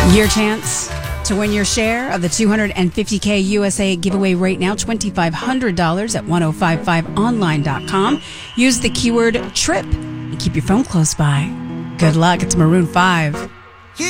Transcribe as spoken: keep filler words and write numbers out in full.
Your chance to win your share of the two hundred fifty K U S A giveaway right now, two thousand five hundred dollars at ten fifty-five online dot com. Use the keyword TRIP and keep your phone close by. Good luck. It's Maroon five.